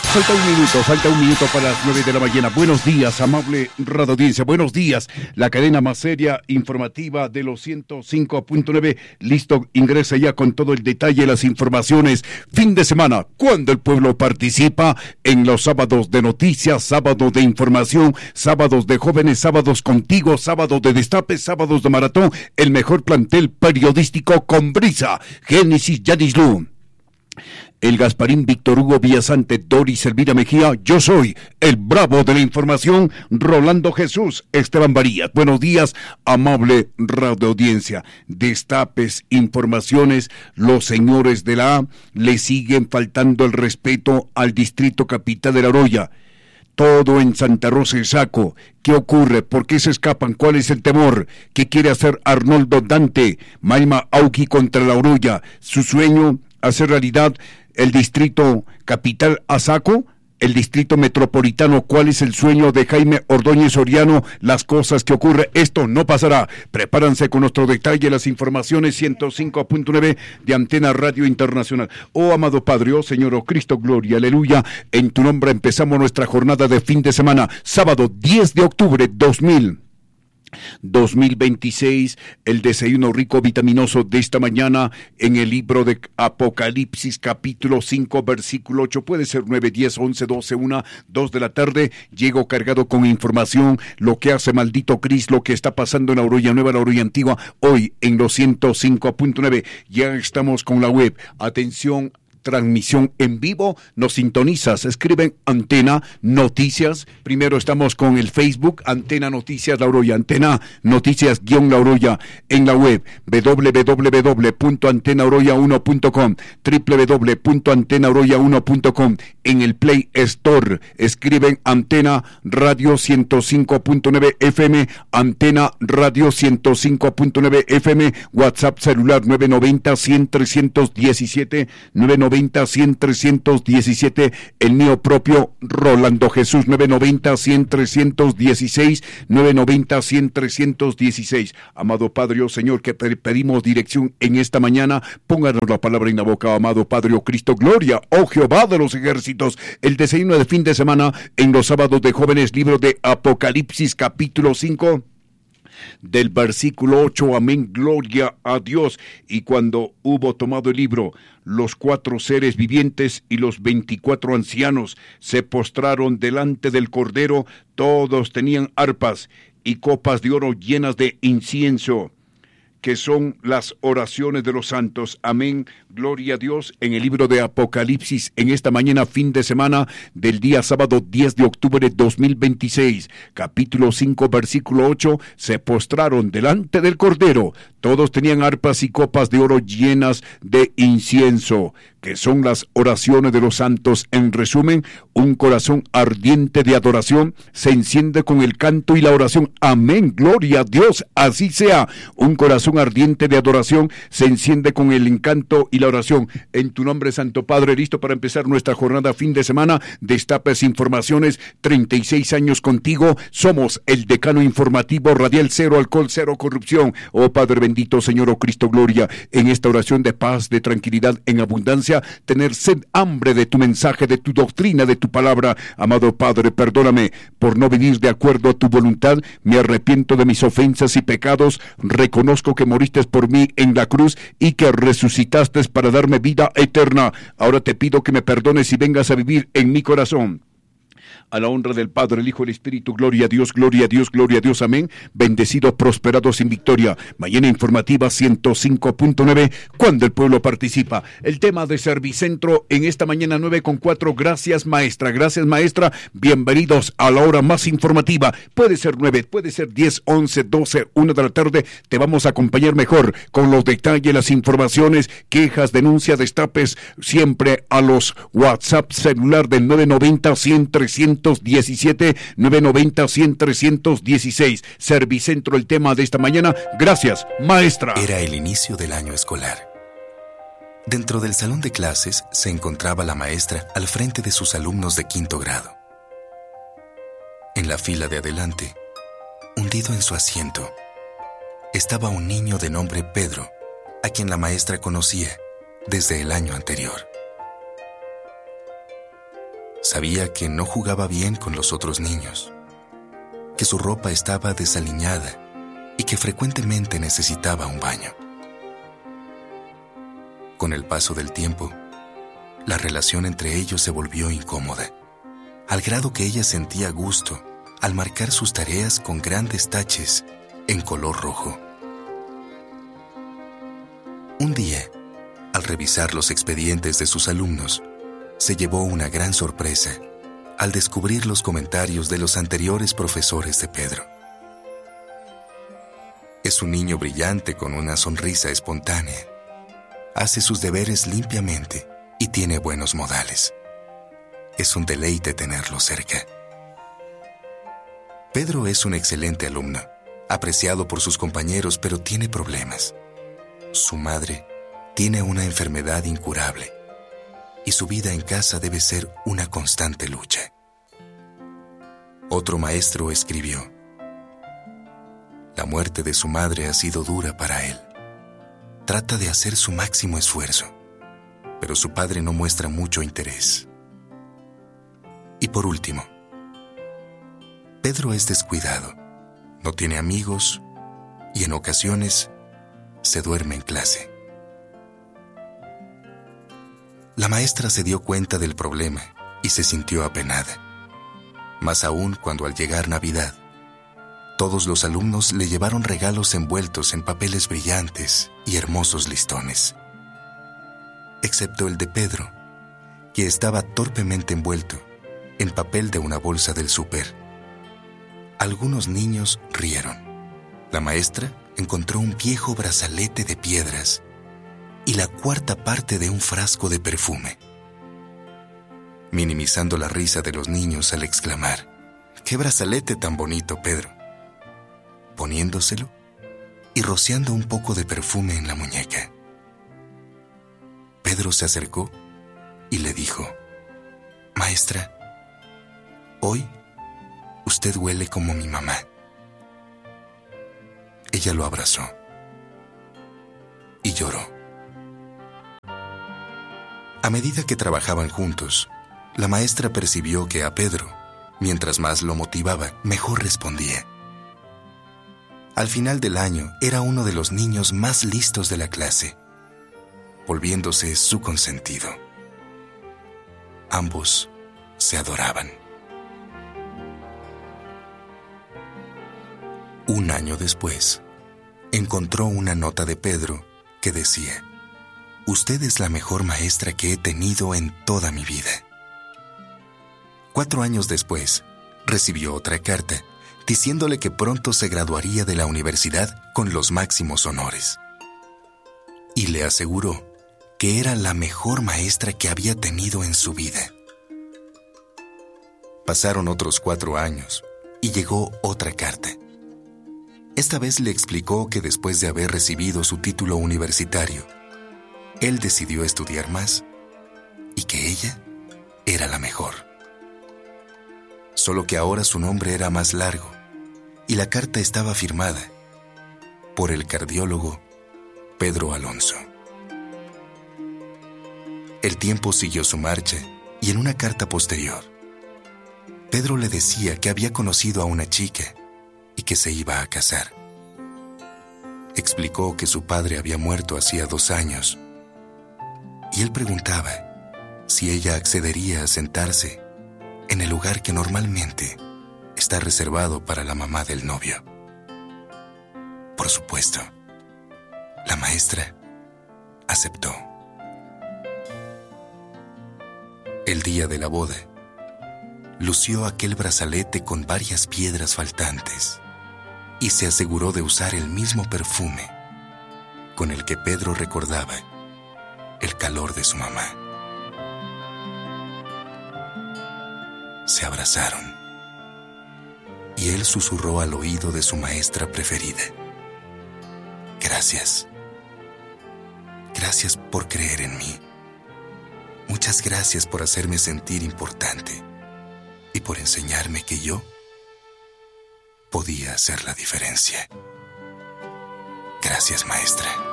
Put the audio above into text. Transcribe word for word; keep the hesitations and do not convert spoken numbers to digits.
Falta un minuto, falta un minuto para las nueve de la mañana. Buenos días, amable radio audiencia. Buenos días, la cadena más seria informativa de los ciento cinco punto nueve. Listo, ingresa ya con todo el detalle de las informaciones. Fin de semana, cuando el pueblo participa en los sábados de noticias, sábados de información, sábados de jóvenes, sábados contigo, sábados de destape, sábados de maratón. El mejor plantel periodístico con brisa. Génesis Yadislú. El Gasparín, Víctor Hugo Villasante, Doris Elvira Mejía. Yo soy el bravo de la información, Rolando Jesús Esteban Varías. Buenos días, amable radio audiencia. Destapes, informaciones, los señores de la A le siguen faltando el respeto al distrito capital de La Oroya. Todo en Santa Rosa y Saco. ¿Qué ocurre? ¿Por qué se escapan? ¿Cuál es el temor? ¿Qué quiere hacer Arnoldo Dante? Maima Auqui contra La Oroya. Su sueño, hacer realidad el distrito capital a Saco, el distrito metropolitano. ¿Cuál es el sueño de Jaime Ordóñez Soriano? Las cosas que ocurren, esto no pasará. Prepárense con nuestro detalle, las informaciones ciento cinco punto nueve de Antena Radio Internacional. Oh amado Padre, oh Señor, oh Cristo, gloria, aleluya. En tu nombre empezamos nuestra jornada de fin de semana, sábado diez de octubre dos mil veintiséis, el desayuno rico vitaminoso de esta mañana en el libro de Apocalipsis capítulo cinco versículo ocho, puede ser nueve, diez, once, doce, una, dos de la tarde. Llego cargado con información, lo que hace maldito Cris, lo que está pasando en la Oroya Nueva, la Oroya Antigua, hoy en los ciento cinco punto nueve. Ya estamos con la web, atención, transmisión en vivo, nos sintonizas, escriben Antena Noticias. Primero estamos con el Facebook, Antena Noticias La Oroya, Antena Noticias guión La Oroya, en la web doble u doble u doble u punto antena oroya uno punto com, doble u doble u doble u punto antena oroya uno punto com, en el Play Store escriben Antena Radio ciento cinco punto nueve F M, Antena Radio ciento cinco punto nueve F M, WhatsApp celular nueve noventa, cien, trescientos diecisiete, nueve noventa, cien, trescientos diecisiete, el mío propio Rolando Jesús nueve noventa, cien, trescientos dieciséis, nueve noventa, cien, trescientos dieciséis. Amado Padre, oh Señor, que pedimos dirección en esta mañana, pónganos la palabra en la boca, amado Padre, oh Cristo, gloria, oh Jehová de los ejércitos. El desayuno de fin de semana en los sábados de jóvenes, libro de Apocalipsis capítulo cinco, del versículo ocho, amén, gloria a Dios. Y cuando hubo tomado el libro, los cuatro seres vivientes y los veinticuatro ancianos se postraron delante del Cordero. Todos tenían arpas y copas de oro llenas de incienso, que son las oraciones de los santos. Amén, gloria a Dios. En el libro de Apocalipsis, en esta mañana, fin de semana del día sábado diez de octubre dos mil veintiséis, capítulo cinco, versículo ocho, se postraron delante del Cordero. Todos tenían arpas y copas de oro llenas de incienso, que son las oraciones de los santos. En resumen, un corazón ardiente de adoración se enciende con el canto y la oración. Amén, gloria a Dios, así sea. Un corazón ardiente de adoración se enciende con el encanto y la oración. En tu nombre, Santo Padre, listo para empezar nuestra jornada fin de semana. Destapes informaciones, treinta y seis años contigo. Somos el decano informativo radial, cero alcohol, cero corrupción. Oh Padre bendito, Señor, oh Cristo, gloria. En esta oración de paz, de tranquilidad en abundancia, tener sed, hambre de tu mensaje, de tu doctrina, de tu palabra. Amado Padre, perdóname por no venir de acuerdo a tu voluntad. Me arrepiento de mis ofensas y pecados. Reconozco que moriste por mí en la cruz y que resucitaste para darme vida eterna. Ahora te pido que me perdones y vengas a vivir en mi corazón. A la honra del Padre, el Hijo y el Espíritu, gloria a Dios, gloria a Dios, gloria a Dios, amén. Bendecidos, prosperados sin victoria. Mañana informativa ciento cinco punto nueve, cuando el pueblo participa. El tema de Servicentro en esta mañana nueve con cuatro. Gracias, maestra, gracias, maestra. Bienvenidos a la hora más informativa. Puede ser nueve, puede ser diez, once, doce, una de la tarde. Te vamos a acompañar mejor con los detalles, las informaciones, quejas, denuncias, destapes, siempre a los WhatsApp celular del nueve noventa, cien, trescientos diecisiete, nueve noventa, cien, trescientos dieciséis. Servicentro, el tema de esta mañana. Gracias, maestra. Era el inicio del año escolar. Dentro del salón de clases se encontraba la maestra al frente de sus alumnos de quinto grado. En la fila de adelante, hundido en su asiento, estaba un niño de nombre Pedro, a quien la maestra conocía desde el año anterior. Sabía que no jugaba bien con los otros niños, que su ropa estaba desaliñada y que frecuentemente necesitaba un baño. Con el paso del tiempo, la relación entre ellos se volvió incómoda, al grado que ella sentía gusto al marcar sus tareas con grandes taches en color rojo. Un día, al revisar los expedientes de sus alumnos, se llevó una gran sorpresa al descubrir los comentarios de los anteriores profesores de Pedro. Es un niño brillante con una sonrisa espontánea. Hace sus deberes limpiamente y tiene buenos modales. Es un deleite tenerlo cerca. Pedro es un excelente alumno, apreciado por sus compañeros, pero tiene problemas. Su madre tiene una enfermedad incurable y su vida en casa debe ser una constante lucha. Otro maestro escribió: la muerte de su madre ha sido dura para él. Trata de hacer su máximo esfuerzo, pero su padre no muestra mucho interés. Y por último, Pedro es descuidado, no tiene amigos y en ocasiones se duerme en clase. La maestra se dio cuenta del problema y se sintió apenada, más aún cuando al llegar Navidad, todos los alumnos le llevaron regalos envueltos en papeles brillantes y hermosos listones, excepto el de Pedro, que estaba torpemente envuelto en papel de una bolsa del súper. Algunos niños rieron. La maestra encontró un viejo brazalete de piedras y la cuarta parte de un frasco de perfume, minimizando la risa de los niños al exclamar: ¡qué brazalete tan bonito, Pedro!, poniéndoselo y rociando un poco de perfume en la muñeca. Pedro se acercó y le dijo: maestra, hoy usted huele como mi mamá. Ella lo abrazó y lloró. A medida que trabajaban juntos, la maestra percibió que a Pedro, mientras más lo motivaba, mejor respondía. Al final del año, era uno de los niños más listos de la clase, volviéndose su consentido. Ambos se adoraban. Un año después, encontró una nota de Pedro que decía: usted es la mejor maestra que he tenido en toda mi vida. Cuatro años después, recibió otra carta diciéndole que pronto se graduaría de la universidad con los máximos honores. Y le aseguró que era la mejor maestra que había tenido en su vida. Pasaron otros cuatro años y llegó otra carta. Esta vez le explicó que después de haber recibido su título universitario, él decidió estudiar más y que ella era la mejor. Solo que ahora su nombre era más largo y la carta estaba firmada por el cardiólogo Pedro Alonso. El tiempo siguió su marcha y en una carta posterior, Pedro le decía que había conocido a una chica y que se iba a casar. Explicó que su padre había muerto hacía dos años y él preguntaba si ella accedería a sentarse en el lugar que normalmente está reservado para la mamá del novio. Por supuesto, la maestra aceptó. El día de la boda, lució aquel brazalete con varias piedras faltantes y se aseguró de usar el mismo perfume con el que Pedro recordaba el calor de su mamá. Se abrazaron y él susurró al oído de su maestra preferida: gracias. Gracias por creer en mí. Muchas gracias por hacerme sentir importante y por enseñarme que yo podía hacer la diferencia. Gracias, maestra.